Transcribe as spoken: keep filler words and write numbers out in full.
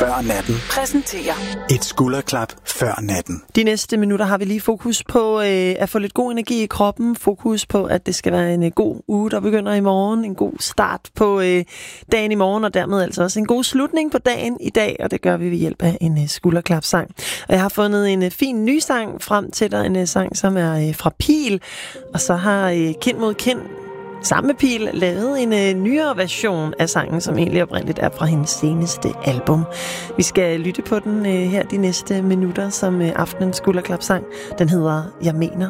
før natten præsenterer et skulderklap før natten. De næste minutter har vi lige fokus på øh, at få lidt god energi i kroppen. Fokus på, at det skal være en øh, god uge, der begynder i morgen. En god start på øh, dagen i morgen, og dermed altså også en god slutning på dagen i dag. Og det gør vi ved hjælp af en øh, skulderklapsang. Og jeg har fundet en øh, fin ny sang frem til dig. En øh, sang, som er øh, fra Pil. Og så har øh, Kind mod Kind samme Pil lavet en øh, nyere version af sangen, som egentlig oprindeligt er fra hendes seneste album. Vi skal lytte på den øh, her de næste minutter som øh, aftenens skulderklapsang. Den hedder Jeg mener